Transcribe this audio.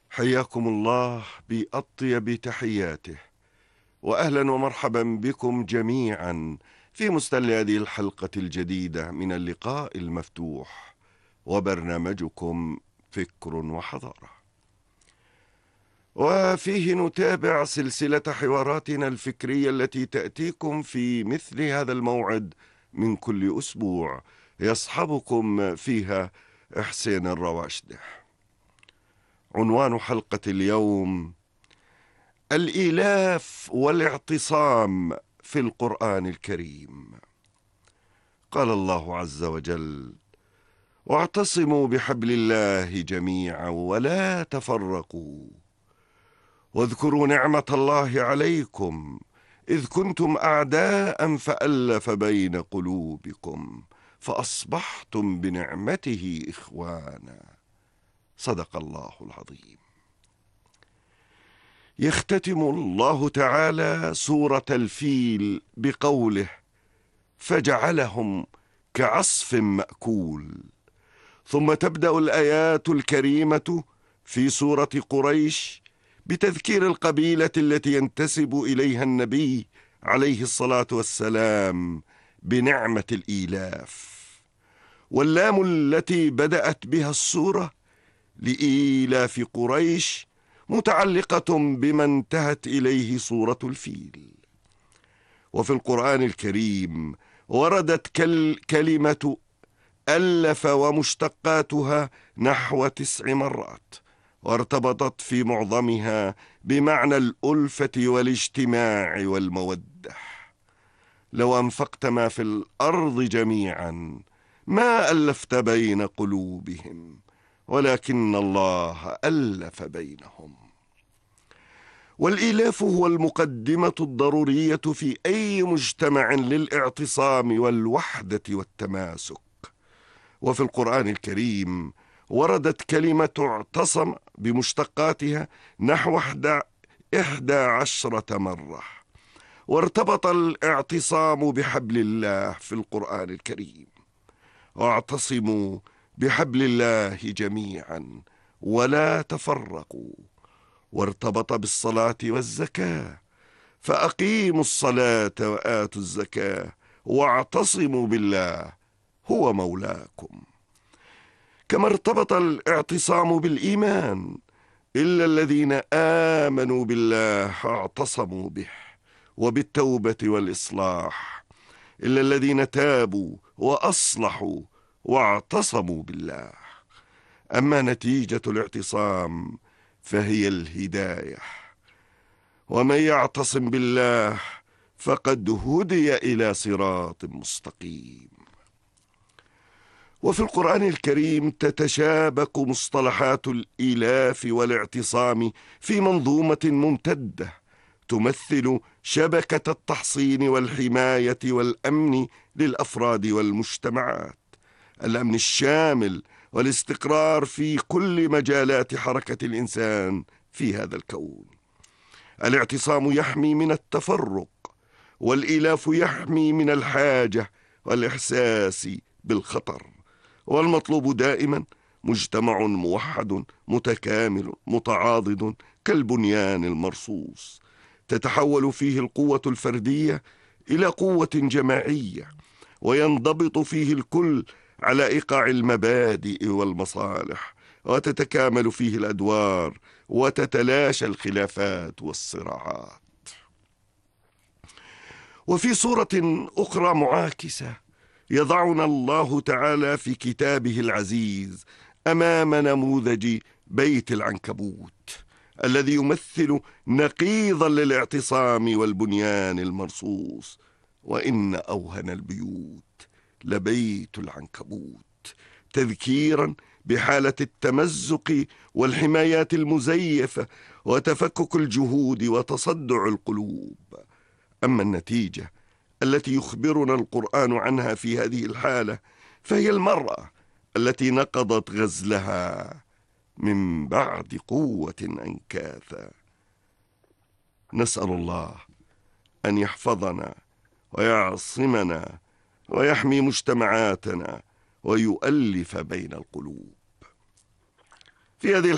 حياكم الله بأطيب تحياته، وأهلا ومرحبا بكم جميعا في مستهل هذه الحلقة الجديدة من اللقاء المفتوح وبرنامجكم فكر وحضارة، وفيه نتابع سلسلة حواراتنا الفكرية التي تأتيكم في مثل هذا الموعد من كل أسبوع، يصحبكم فيها حسين الرواشده. عنوان حلقة اليوم: الإيلاف والاعتصام في القرآن الكريم. قال الله عز وجل: واعتصموا بحبل الله جميعا ولا تفرقوا، واذكروا نعمة الله عليكم إذ كنتم أعداء فألف بين قلوبكم فأصبحتم بنعمته إخوانا. صدق الله العظيم. يختتم الله تعالى سورة الفيل بقوله: فجعلهم كعصف مأكول. ثم تبدأ الآيات الكريمة في سورة قريش بتذكير القبيلة التي ينتسب إليها النبي عليه الصلاة والسلام بنعمة الإيلاف، واللام التي بدأت بها السورة لإيلاف قريش متعلقة بما انتهت إليه سورة الفيل. وفي القرآن الكريم وردت كلمة ألف ومشتقاتها نحو 9 مرات، وارتبطت في معظمها بمعنى الألفة والاجتماع والمودة. لو أنفقت ما في الأرض جميعا ما ألفت بين قلوبهم ولكن الله ألف بينهم. والإيلاف هو المقدمة الضرورية في أي مجتمع للاعتصام والوحدة والتماسك. وفي القرآن الكريم وردت كلمة اعتصم بمشتقاتها نحو 11 مرة، وارتبط الاعتصام بحبل الله في القرآن الكريم: واعتصموا بحبل الله جميعا ولا تفرقوا. وارتبط بالصلاة والزكاة: فأقيموا الصلاة وآتوا الزكاة واعتصموا بالله هو مولاكم. كما ارتبط الاعتصام بالإيمان: إلا الذين آمنوا بالله اعتصموا به، وبالتوبة والإصلاح: إلا الذين تابوا وأصلحوا واعتصموا بالله. أما نتيجة الاعتصام فهي الهداية، ومن يعتصم بالله فقد هدي إلى صراط مستقيم. وفي القرآن الكريم تتشابك مصطلحات الإيلاف والاعتصام في منظومة ممتدة تمثل شبكة التحصين والحماية والأمن للأفراد والمجتمعات، الأمن الشامل والاستقرار في كل مجالات حركة الإنسان في هذا الكون. الاعتصام يحمي من التفرق، والإيلاف يحمي من الحاجة والإحساس بالخطر. والمطلوب دائما مجتمع موحد متكامل متعاضد كالبنيان المرصوص، تتحول فيه القوة الفردية إلى قوة جماعية، وينضبط فيه الكل على إيقاع المبادئ والمصالح، وتتكامل فيه الأدوار وتتلاشى الخلافات والصراعات. وفي سورة أخرى معاكسة يضعنا الله تعالى في كتابه العزيز أمام نموذج بيت العنكبوت الذي يمثل نقيضا للاعتصام والبنيان المرصوص: وإن أوهن البيوت لبيت العنكبوت، تذكيرا بحالة التمزق والحمايات المزيفة وتفكك الجهود وتصدع القلوب. أما النتيجة التي يخبرنا القرآن عنها في هذه الحالة فهي المرأة التي نقضت غزلها من بعد قوة أنكاثا. نسأل الله أن يحفظنا ويعصمنا ويحمي مجتمعاتنا ويؤلف بين القلوب. في هذه